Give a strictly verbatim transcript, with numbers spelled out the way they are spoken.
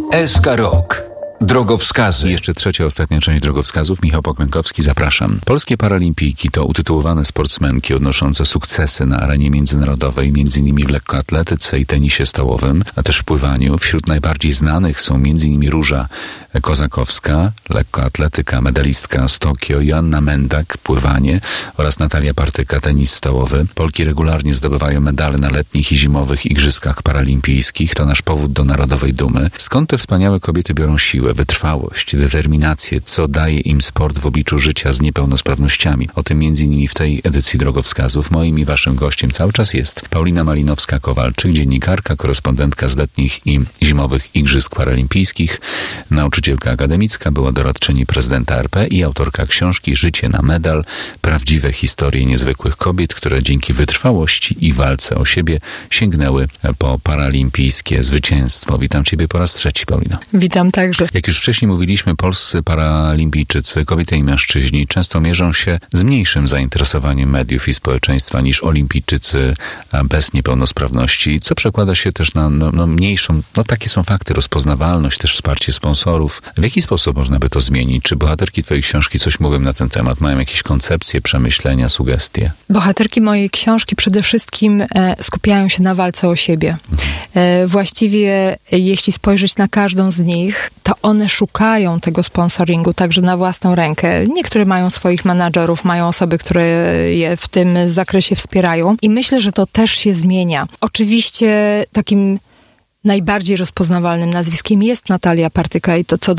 S K Rock. Drogowskazy. Jeszcze trzecia, ostatnia część drogowskazów. Michał Pokrękowski, zapraszam. Polskie paralimpijki to utytułowane sportsmenki odnoszące sukcesy na arenie międzynarodowej, między innymi w lekkoatletyce i tenisie stołowym, a też w pływaniu. Wśród najbardziej znanych są między innymi Róża Kozakowska, lekkoatletyka, medalistka z Tokio, Joanna Mendak, pływanie oraz Natalia Partyka, tenis stołowy. Polki regularnie zdobywają medale na letnich i zimowych igrzyskach paralimpijskich. To nasz powód do narodowej dumy. Skąd te wspaniałe kobiety biorą siłę, wytrwałość, determinację, co daje im sport w obliczu życia z niepełnosprawnościami? O tym między innymi w tej edycji drogowskazów. Moim i waszym gościem cały czas jest Paulina Malinowska-Kowalczyk, dziennikarka, korespondentka z letnich i zimowych igrzysk paralimpijskich, nauczycielka akademicka, była doradczyni prezydenta R P i autorka książki Życie na medal. Prawdziwe historie niezwykłych kobiet, które dzięki wytrwałości i walce o siebie sięgnęły po paralimpijskie zwycięstwo. Witam ciebie po raz trzeci, Paulino. Witam także. Jak już wcześniej mówiliśmy, polscy paralimpijczycy, kobiety i mężczyźni, często mierzą się z mniejszym zainteresowaniem mediów i społeczeństwa niż olimpijczycy bez niepełnosprawności, co przekłada się też na no, no, mniejszą, no takie są fakty, rozpoznawalność, też wsparcie sponsorów. W jaki sposób można by to zmienić? Czy bohaterki twojej książki coś mówią na ten temat? Mają jakieś koncepcje, przemyślenia, sugestie? Bohaterki mojej książki przede wszystkim e, skupiają się na walce o siebie. Mhm. E, właściwie, jeśli spojrzeć na każdą z nich, to one szukają tego sponsoringu także na własną rękę. Niektóre mają swoich menadżerów, mają osoby, które je w tym zakresie wspierają i myślę, że to też się zmienia. Oczywiście takim najbardziej rozpoznawalnym nazwiskiem jest Natalia Partyka i to co do